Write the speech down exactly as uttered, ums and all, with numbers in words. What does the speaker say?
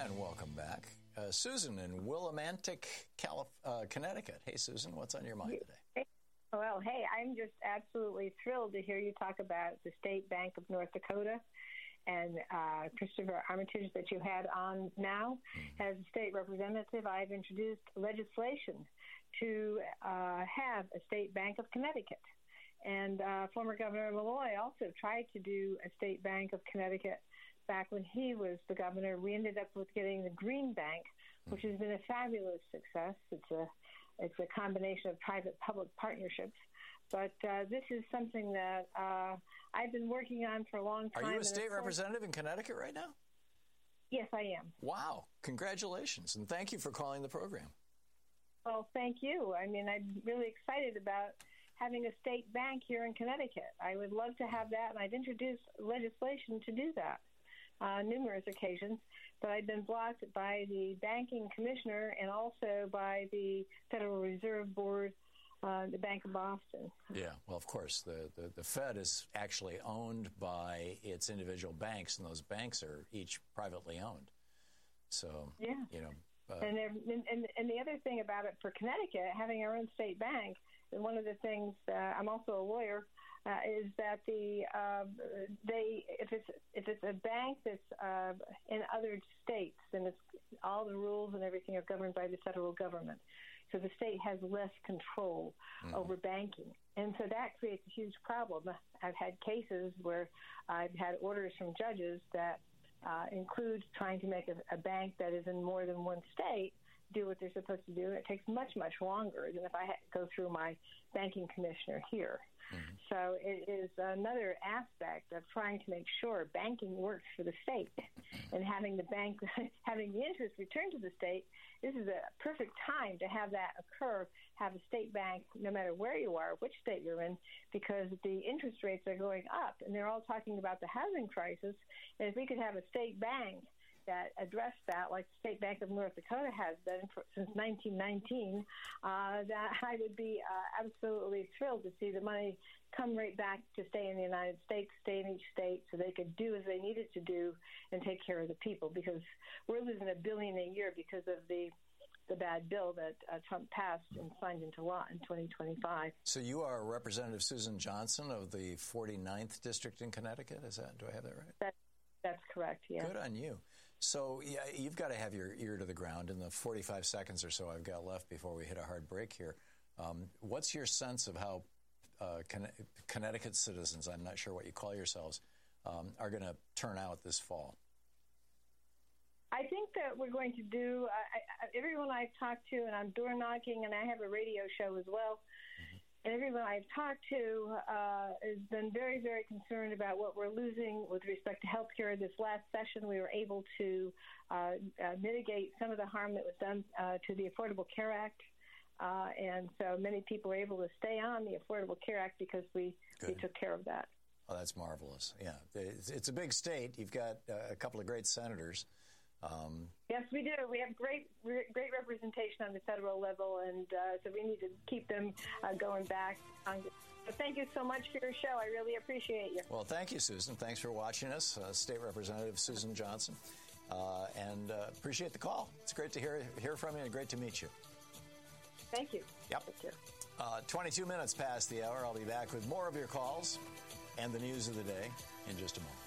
And welcome back. Uh, Susan in Willimantic, Calif- uh, Connecticut. Hey, Susan, what's on your mind today? Well, hey, I'm just absolutely thrilled to hear you talk about the State Bank of North Dakota and uh, Christopher Armitage that you had on now. Mm-hmm. As a state representative, I've introduced legislation to uh, have a State Bank of Connecticut. And uh, former Governor Malloy also tried to do a State Bank of Connecticut back when he was the governor. We ended up with getting the Green Bank, which has been a fabulous success. It's a it's a combination of private-public partnerships. But uh, this is something that uh, I've been working on for a long time. Are you a state representative in Connecticut right now? Yes, I am. Wow. Congratulations, and thank you for calling the program. Well, thank you. I mean, I'm really excited about having a state bank here in Connecticut. I would love to have that, and I've introduced legislation to do that. Uh, numerous occasions, but I've been blocked by the banking commissioner and also by the Federal Reserve Board, uh, the Bank of Boston. Yeah, well, of course, the, the, the Fed is actually owned by its individual banks, and those banks are each privately owned. So, yeah. you know. Uh, and, and, and the other thing about it for Connecticut, having our own state bank, and one of the things, uh, I'm also a lawyer, Uh, is that the uh, they if it's if it's a bank that's uh, in other states, then it's all the rules and everything are governed by the federal government. So the state has less control mm-hmm. over banking, and so that creates a huge problem. I've had cases where I've had orders from judges that uh, include trying to make a, a bank that is in more than one state do what they're supposed to do. And it takes much, much longer than if I had to go through my banking commissioner here. Mm-hmm. So it is another aspect of trying to make sure banking works for the state and having the bank, having the interest returned to the state. This is a perfect time to have that occur, have a state bank, no matter where you are, which state you're in, because the interest rates are going up, and they're all talking about the housing crisis. And if we could have a state bank that addressed that, like the State Bank of North Dakota has done for, since nineteen nineteen, uh, that I would be uh, absolutely thrilled to see the money come right back to stay in the United States, stay in each state, so they could do as they needed to do and take care of the people, because we're losing a billion a year because of the the bad bill that uh, Trump passed and signed into law in twenty twenty-five. So you are Representative Susan Johnson of the forty-ninth District in Connecticut, is that, do I have that right? That's That's correct, yeah. Good on you. So yeah, you've got to have your ear to the ground in the forty-five seconds or so I've got left before we hit a hard break here. Um, what's your sense of how uh, Con- Connecticut citizens, I'm not sure what you call yourselves, um, are going to turn out this fall? I think that we're going to do, uh, I, everyone I've talked to, and I'm door knocking, and I have a radio show as well, mm-hmm. and everyone I've talked to uh, has been very, very concerned about what we're losing with respect to health care. This last session, we were able to uh, uh, mitigate some of the harm that was done uh, to the Affordable Care Act. Uh, and so many people were able to stay on the Affordable Care Act because we, we took care of that. Oh, that's marvelous. Yeah, it's, it's a big state. You've got uh, a couple of great senators. Um, yes, we do. We have great great representation on the federal level, and uh, so we need to keep them uh, going back. On, so thank you so much for your show. I really appreciate you. Well, thank you, Susan. Thanks for watching us. Uh, State Representative Susan Johnson. Uh, and uh, appreciate the call. It's great to hear hear from you and great to meet you. Thank you. Yep. Thank you. Uh, twenty-two minutes past the hour. I'll be back with more of your calls and the news of the day in just a moment.